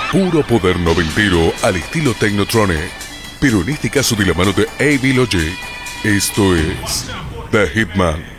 Puro poder noventero al estilo Technotronic, pero en este caso de la mano de A.B. Logic. Esto es The Hitman.